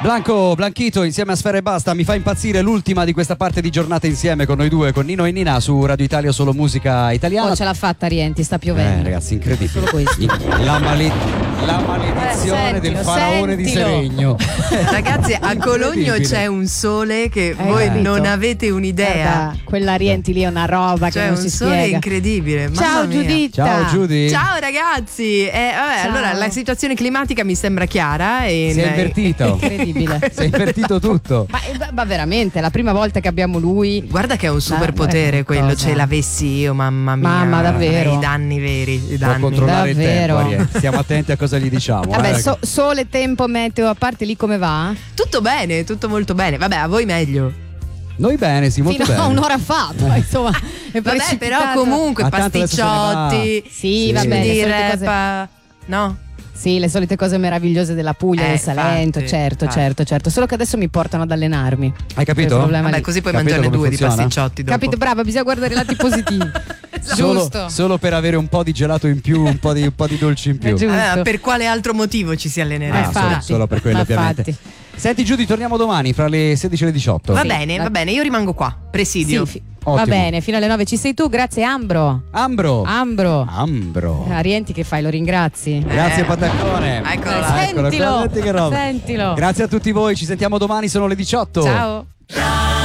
Blanchito insieme a Sfera e Basta. Mi fa impazzire l'ultima di questa parte di giornata insieme con noi due, con Nino e Nina su Radio Italia, solo musica italiana. Ce l'ha fatta Rienti, sta piovendo. Ragazzi, incredibile. Solo questo. La maledizione del faraone di Seregno. Ragazzi, a Cologno c'è un sole che voi capito? non avete un'idea. Quella Rienti lì è una roba C'è che non un si sole spiega. incredibile. Ciao Mamma mia. Giuditta. Ciao Giudi. Ciao ragazzi. Ciao. Allora la situazione climatica mi sembra chiara e Si è invertito. Incredibile. Si è invertito tutto. Ma veramente, è la prima volta che abbiamo lui. guarda che è un superpotere quello, cosa? ce l'avessi io, mamma mia. Mamma, davvero. I danni veri, i Può danni. controllare Davvero. il tempo, Ariel. Stiamo attenti a cosa gli diciamo. Vabbè, sole, tempo, meteo, a parte lì come va? Tutto bene, tutto molto bene. Vabbè, a voi meglio. Noi bene, sì, molto Fino bene. a un'ora fa, poi, insomma. È Vabbè, però precipitato. comunque Ah, tanto adesso se ne va. pasticcciotti. Sì, vabbè, le di solite cose. rap. No? Sì, le solite cose meravigliose della Puglia, del Salento, infatti. certo. Solo che adesso mi portano ad allenarmi. Hai capito? Quel problema Vabbè, lì. così puoi Capito mangiarne come 2 di funziona? pasticciotti dopo. Capito, brava, bisogna guardare i lati positivi. Giusto. Solo per avere un po' di gelato in più, un po' di dolci in più. È giusto. Per quale altro motivo ci si allenerà? Solo per quello, ovviamente. Infatti. Senti Giudi, torniamo domani fra le 16 e le 18. Va bene, io rimango qua. Presidio. Sì, Ottimo. va bene, fino alle 9 ci sei tu, grazie Ambro. Ambro. Ambro. Rienti che fai, lo ringrazi? Grazie Pataccone. Eccola là. Eccolo, Sentilo, guardate che roba. sentilo. Grazie a tutti voi, ci sentiamo domani, sono le 18. Ciao.